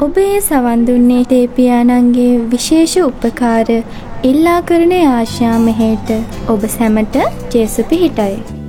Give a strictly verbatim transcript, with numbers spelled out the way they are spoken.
ඔබ ඒ සවන් දුන්නේ තේපියාණන්ගේ විශේෂ උපකාර ඉල්ලා කරන ආශා මෙහෙට ඔබ සැමට ජේසු පිහිටයි.